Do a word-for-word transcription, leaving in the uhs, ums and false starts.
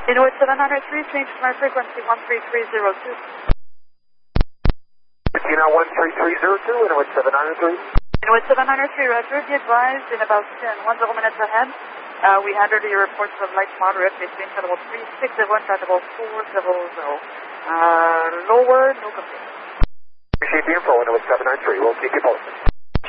Inuit seven hundred three, change my frequency one three three zero two. Tina one three three zero two, Inuit seven hundred three. Inuit seven hundred three, roger. Be advised, in about ten, ten minutes ahead, uh, we handled your reports of light moderate between level three six zero and level four zero zero. Uh, lower, no complaints. Appreciate the info, Inuit seven nine three. We'll keep you posted.